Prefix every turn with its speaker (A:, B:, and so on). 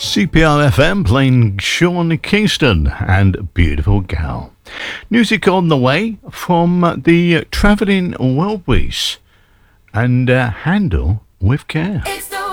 A: CPR-FM playing Sean Kingston and Beautiful Gal. Music on the way from the Travelling Wilburys and Handle with Care.